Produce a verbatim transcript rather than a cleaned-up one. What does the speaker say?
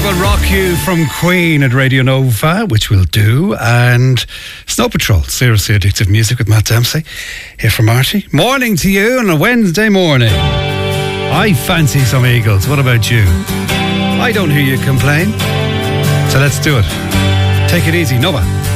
will rock you from Queen at Radio Nova, which we'll do, and Snow Patrol, Seriously Addictive Music with Matt Dempsey, here from Marty. Morning to you on a Wednesday morning. I fancy some Eagles. What about you? I don't hear you complain. So let's do it. Take it easy, Nova.